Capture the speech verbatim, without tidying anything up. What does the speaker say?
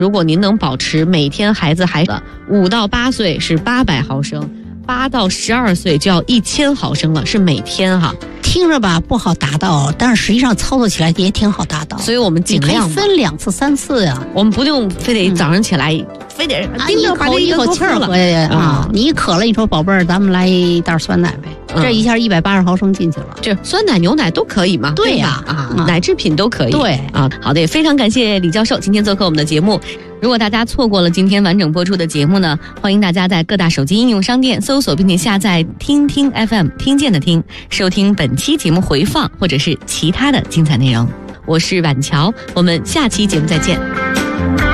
如果您能保持每天孩子还五到八岁是八百毫升，八到十二岁就要一千毫升了，是每天哈。 听着吧不好达到，但是实际上操作起来也挺好达到。 所以我们尽量分两次三次呀、啊， 我们不用非得早上起来、嗯、非得盯着把这一口气儿喝下去啊！你一渴了，你说宝贝儿，咱们来一袋酸奶呗。嗯、这一下一百八十毫升进去了， 这酸奶、牛奶都可以嘛？ 对呀， 啊，嗯、奶制品都可以。 对啊，好的，也非常感谢李教授今天做客我们的节目。如果大家错过了今天完整播出的节目呢，欢迎大家在各大手机应用商店搜索并且下载听听 F M 听见的听，收听本期节目回放或者是其他的精彩内容。我是婉乔，我们下期节目再见。